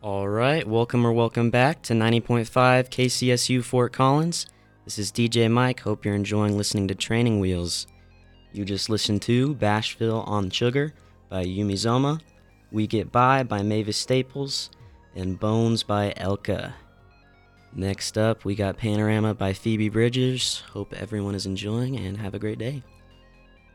All right, welcome back to 90.5 KCSU Fort Collins. This is DJ Mike. Hope you're enjoying listening to Training Wheels. You just listened to Bashville on Sugar by Yumi Zoma, We Get By Mavis Staples, and Bones by Elka. Next up, we got Panorama by Phoebe Bridgers. Hope everyone is enjoying and have a great day.